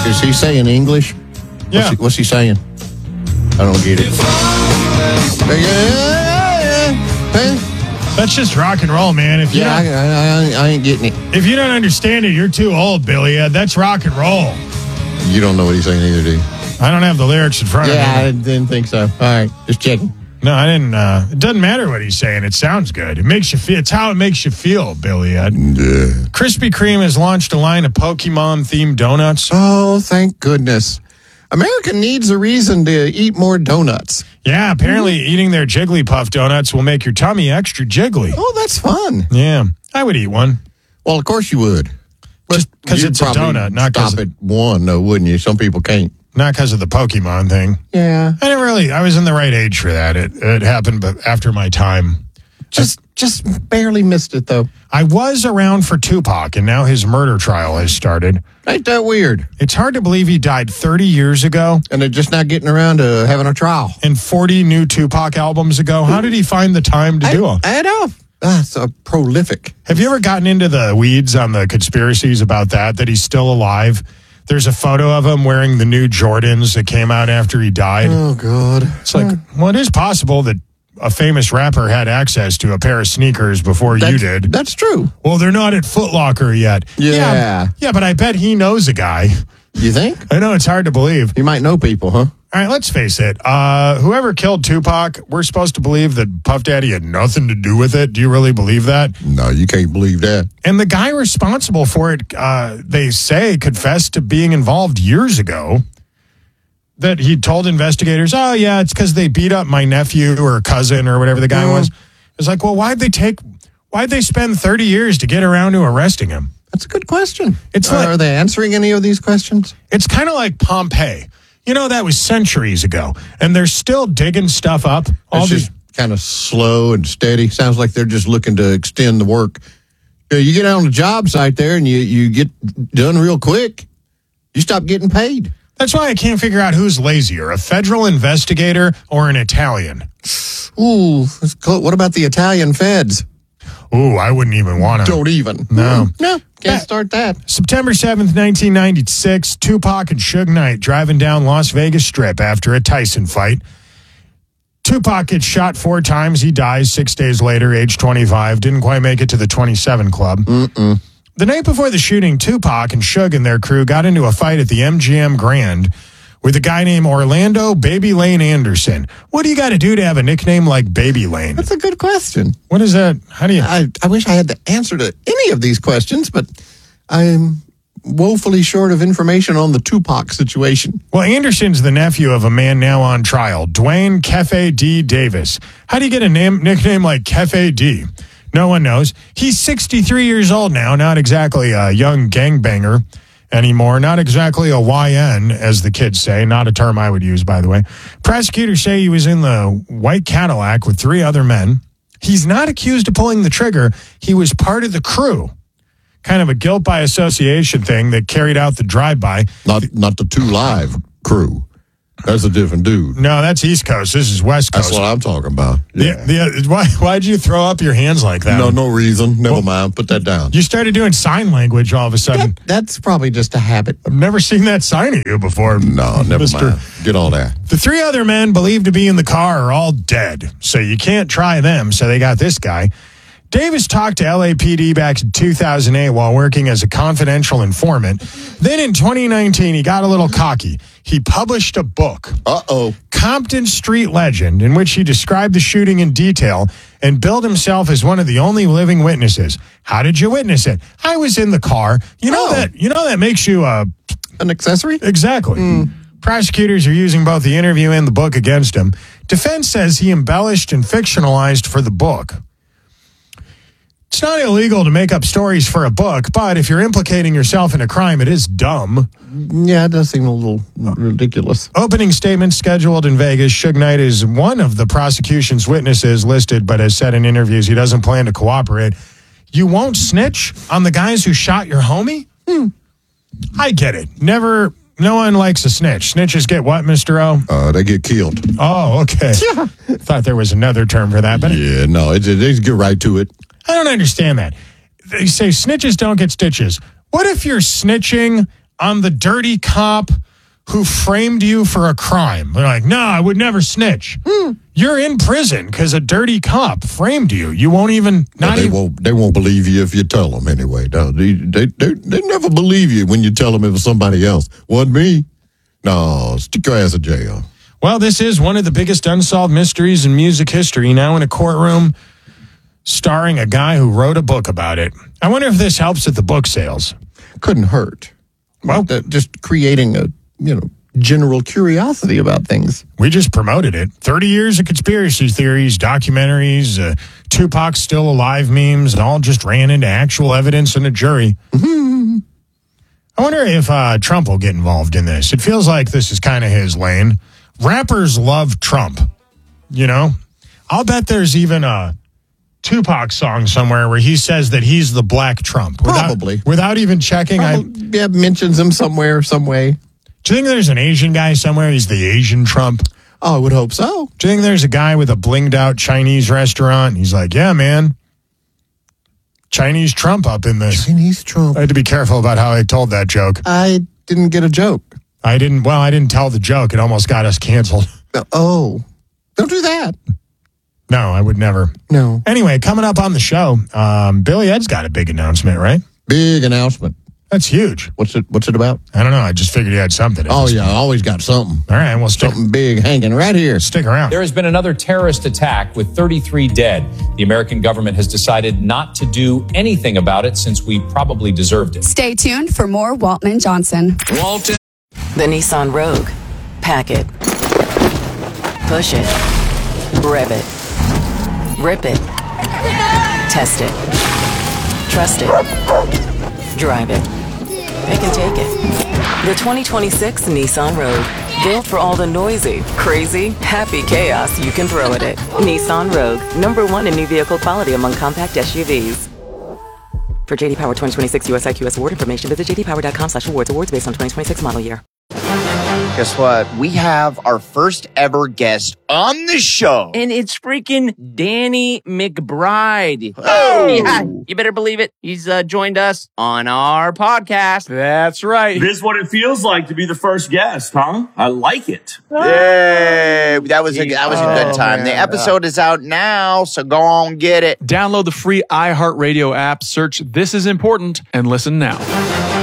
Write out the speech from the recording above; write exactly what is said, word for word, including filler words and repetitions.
Is he saying English? Yeah. What's he, what's he saying? I don't get it. That's just rock and roll, man. If you Yeah, I, don't, I, I, I ain't getting it. if you don't understand it, you're too old, Billy. Uh, that's rock and roll. You don't know what he's saying either, do you? I don't have the lyrics in front Yeah, I of me. didn't think so. All right, just checking. No, I didn't. Uh, it doesn't matter what he's saying. It sounds good. It makes you feel. It's how it makes you feel, Billy. Ed. Yeah. Krispy Kreme has launched a line of Pokemon-themed donuts. Oh, thank goodness. America needs a reason to eat more donuts. Yeah, apparently eating their Jigglypuff donuts will make your tummy extra jiggly. Oh, that's fun. Yeah, I would eat one. Well, of course you would. Just 'cause you'd it's a probably donut, not 'cause stop of- at one, though, wouldn't you? Some people can't. Not because of the Pokemon thing. Yeah. I never really, I was in the right age for that. It, it happened but after my time. Just just barely missed it, though. I was around for Tupac, and now his murder trial has started. Ain't that weird? It's hard to believe he died thirty years ago And they're just not getting around to having a trial. and forty new Tupac albums ago. How did he find the time to do I, it? I know. That's a prolific. Have you ever gotten into the weeds on the conspiracies about that, that he's still alive? There's a photo of him wearing the new Jordans that came out after he died. Oh, God. It's like, well, it is possible that a famous rapper had access to a pair of sneakers before That's, you did. That's true. Well, they're not at Foot Locker yet. Yeah. yeah. Yeah, but I bet he knows a guy. You think? I know it's hard to believe. You might know people, huh? All right, let's face it. Uh, whoever killed Tupac, we're supposed to believe that Puff Daddy had nothing to do with it. Do you really believe that? No, you can't believe that. And the guy responsible for it, uh, they say, confessed to being involved years ago. That he told investigators, oh, yeah, it's because they beat up my nephew or cousin or whatever the guy Mm. was. It's like, well, why'd they take, why'd they spend thirty years to get around to arresting him? That's a good question. It's Uh, like- Are they answering any of these questions? It's kind of like Pompeii. You know, that was centuries ago, and they're still digging stuff up. All It's these, just kind of slow and steady. Sounds like they're just looking to extend the work. You know, you get out on the job site there and you, you get done real quick. You stop getting paid. that's why I can't figure out who's lazier, a federal investigator or an Italian. Ooh, that's close. What about the Italian feds? Ooh, I wouldn't even want to. Don't even. No. No, can't Yeah. start that. September seventh, nineteen ninety-six, Tupac and Suge Knight driving down Las Vegas Strip after a Tyson fight. Tupac gets shot four times. He dies six days later, age twenty-five. Didn't quite make it to the twenty-seven club. Mm-mm. The night before the shooting, Tupac and Suge and their crew got into a fight at the M G M Grand with a guy named Orlando Baby Lane Anderson. What do you got to do to have a nickname like Baby Lane? That's a good question. What is that? How do you... I, I wish I had the answer to any of these questions, but I'm woefully short of information on the Tupac situation. Well, Anderson's the nephew of a man now on trial, Dwayne Kefe D. Davis. How do you get a name nickname like Kefe D? No one knows. He's sixty-three years old now, not exactly a young gangbanger anymore, not exactly a Y N, as the kids say, not a term I would use, by the way. Prosecutors say he was in the white Cadillac with three other men. He's not accused of pulling the trigger. He was part of the crew. Kind of a guilt by association thing that carried out the drive-by. Not not the Two Live crew. That's a different dude. No, that's East Coast. This is West Coast. That's what I'm talking about. The, Yeah. the, why, why'd you throw up your hands like that? No, no reason. Never mind. Put that down. You started doing sign language all of a sudden. That- that's probably just a habit. I've never seen that sign of you before. No, never Mister mind. Get all that. The three other men believed to be in the car are all dead, so you can't try them, so they got this guy. Davis talked to L A P D back in two thousand eight while working as a confidential informant. Then in twenty nineteen, he got a little cocky. He published a book, Uh-oh. Compton Street Legend, in which he described the shooting in detail and billed himself as one of the only living witnesses. How did you witness it? I was in the car. You know Oh. that you know that makes you uh An accessory? exactly. Prosecutors are using both the interview and the book against him. Defense says he embellished and fictionalized for the book. It's not illegal to make up stories for a book, but if you're implicating yourself in a crime, it is dumb. Yeah, it does seem a little ridiculous. Opening statement scheduled in Vegas. Suge Knight is one of the prosecution's witnesses listed, but has said in interviews he doesn't plan to cooperate. You won't snitch on the guys who shot your homie? Hmm. I get it. Never, no one likes a snitch. Snitches get what, Mister O? Uh, they get killed. Oh, okay. Yeah. Thought there was another term for that, but Yeah, no, it, it, they just get right to it. I don't understand that. They say snitches don't get stitches. What if you're snitching on the dirty cop who framed you for a crime. They're like, no, I would never snitch. Mm. You're in prison because a dirty cop framed you. You won't even... Not they, even won't, they won't believe you if you tell them anyway. No, they, they, they, they never believe you when you tell them it was somebody else. Wasn't me. No, stick your ass in jail. Well, this is one of the biggest unsolved mysteries in music history, now in a courtroom starring a guy who wrote a book about it. I wonder if this helps at the book sales. Couldn't hurt. Well, that, just creating a, you know, general curiosity about things. We just promoted it. thirty years of conspiracy theories, documentaries, uh, Tupac's still alive memes, and all just ran into actual evidence in a jury. Mm-hmm. I wonder if uh, Trump will get involved in this. It feels like this is kind of his lane. Rappers love Trump, you know? I'll bet there's even a Tupac song somewhere where he says that he's the black Trump. Without, Probably. Without even checking. Probably, I, yeah, mentions him somewhere, some way. Do you think there's an Asian guy somewhere? He's the Asian Trump. Oh, I would hope so. Do you think there's a guy with a blinged out Chinese restaurant? He's like, yeah, man. Chinese Trump up in this. Chinese Trump. I had to be careful about how I told that joke. I didn't get a joke. I didn't, well, I didn't tell the joke. It almost got us canceled. Oh, don't do that. No, I would never. No. Anyway, coming up on the show, um, Billy Ed's got a big announcement, right? Big announcement. That's huge. What's it What's it about? I don't know. I just figured he had something. Oh, yeah. Always got something. All right. Well, stick, something big hanging right here. Stick around. There has been another terrorist attack with thirty-three dead. The American government has decided not to do anything about it since we probably deserved it. Stay tuned for more Waltman Johnson. Walton. The Nissan Rogue. Pack it. Push it. Rev it. Rip it. Test it. Trust it. Drive it. Pick and take it. The twenty twenty-six Nissan Rogue. Built for all the noisy, crazy, happy chaos you can throw at it. Nissan Rogue. Number one in new vehicle quality among compact S U Vs. For J D Power twenty twenty-six U S I Q S award information, visit j d power dot com slash awards. Awards based on twenty twenty-six model year. Guess what? We have our first ever guest on the show. And it's freaking Danny McBride. Oh! Yeah, you better believe it. He's uh, joined us on our podcast. That's right. This is what it feels like to be the first guest, huh? I like it. Yay! That was a, that was a good time. Oh, the man. episode is out now, so go on, get it. Download the free iHeartRadio app, search This Is Important, and listen now.